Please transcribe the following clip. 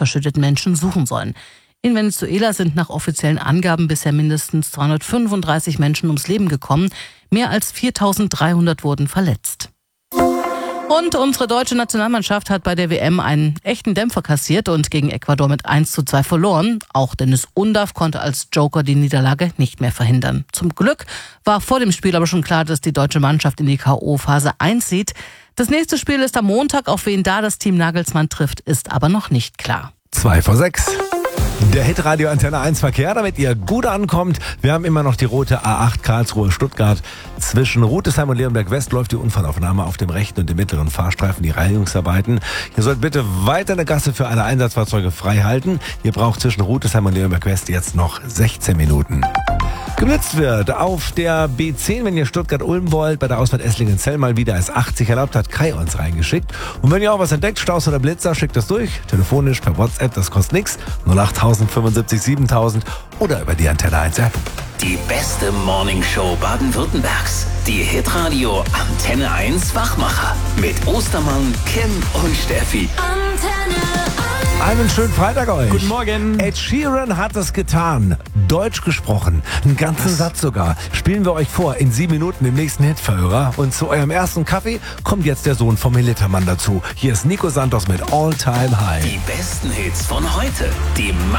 verschütteten Menschen suchen sollen. In Venezuela sind nach offiziellen Angaben bisher mindestens 335 Menschen ums Leben gekommen. Mehr als 4.300 wurden verletzt. Und unsere deutsche Nationalmannschaft hat bei der WM einen echten Dämpfer kassiert und gegen Ecuador mit 1:2 verloren. Auch Dennis Undaff konnte als Joker die Niederlage nicht mehr verhindern. Zum Glück war vor dem Spiel aber schon klar, dass die deutsche Mannschaft in die K.O.-Phase einzieht. Das nächste Spiel ist am Montag. Auf wen da das Team Nagelsmann trifft, ist aber noch nicht klar. 2:06. Der Hitradio Antenne 1 Verkehr, damit ihr gut ankommt. Wir haben immer noch die rote A8 Karlsruhe-Stuttgart. Zwischen Rutesheim und Leonberg West läuft die Unfallaufnahme auf dem rechten und dem mittleren Fahrstreifen, die Reinigungsarbeiten. Ihr sollt bitte weiter eine Gasse für alle Einsatzfahrzeuge frei halten. Ihr braucht zwischen Rutesheim und Leonberg West jetzt noch 16 Minuten. Geblitzt wird auf der B10, wenn ihr Stuttgart-Ulm wollt, bei der Ausfahrt Esslingen-Zell mal wieder als 80 erlaubt, hat Kai uns reingeschickt. Und wenn ihr auch was entdeckt, Staus oder Blitzer, schickt das durch. Telefonisch, per WhatsApp, das kostet nichts. 08000 75 7000 oder über die Antenne 1 App. Die beste Morningshow Baden-Württembergs. Die Hitradio Antenne 1 Wachmacher. Mit Ostermann, Kim und Steffi. Einen schönen Freitag euch. Guten Morgen. Ed Sheeran hat es getan. Deutsch gesprochen. Einen ganzen Satz sogar. Spielen wir euch vor in 7 Minuten im nächsten Hitverhörer. Und zu eurem ersten Kaffee kommt jetzt der Sohn vom Militermann dazu. Hier ist Nico Santos mit All Time High. Die besten Hits von heute. Die